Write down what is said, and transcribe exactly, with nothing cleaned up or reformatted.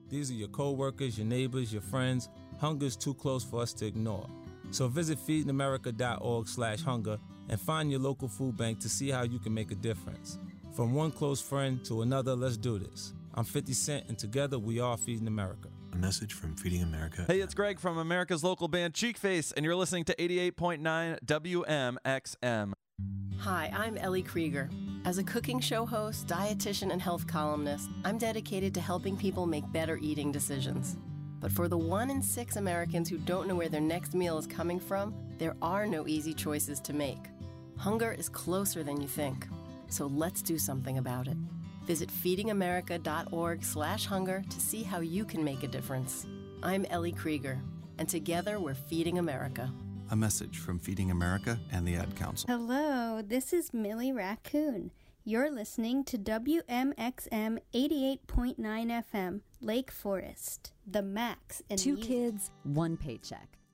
These are your co-workers, your neighbors, your friends. Hunger is too close for us to ignore. So visit feedingamerica.org slash hunger and find your local food bank to see how you can make a difference. From one close friend to another, let's do this. I'm fifty Cent, and together we are Feeding America. A message from Feeding America. Hey, it's Greg from America's local band Cheekface, and you're listening to eighty-eight point nine W M X M. Hi, I'm Ellie Krieger. As a cooking show host, dietitian, and health columnist, I'm dedicated to helping people make better eating decisions. But for the one in six Americans who don't know where their next meal is coming from, there are no easy choices to make. Hunger is closer than you think. So let's do something about it. Visit feedingamerica.org slash hunger to see how you can make a difference. I'm Ellie Krieger, and together we're Feeding America. A message from Feeding America and the Ad Council. Hello, this is Millie Raccoon. You're listening to W M X M eighty-eight point nine F M, Lake Forest, the max in Two music. kids, one paycheck.